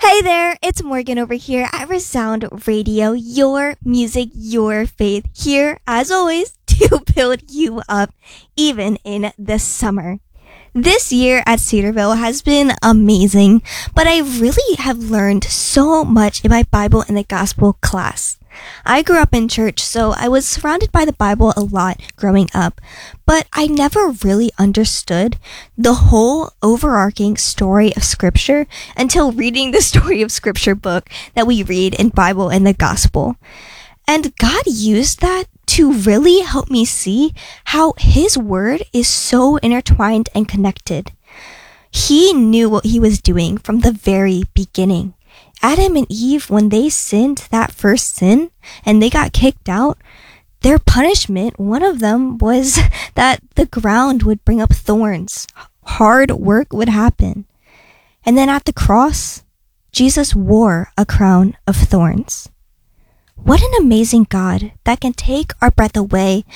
Hey there, it's Morgan over here at Resound Radio, your music, your faith, here as always to build you up even in the summer. This year at Cedarville has been amazing, but I really have learned so much in my Bible and the Gospel class. I grew up in church, so I was surrounded by the Bible a lot growing up, but I never really understood the whole overarching story of Scripture until reading the Story of Scripture book that we read in Bible and the Gospel. And God used that to really help me see how His Word is so intertwined and connected. He knew what He was doing from the very beginning. Adam and Eve, when they sinned that first sin and they got kicked out, their punishment, one of them was that the ground would bring up thorns. Hard work would happen. And then at the cross, Jesus wore a crown of thorns. What an amazing God that can take our breath away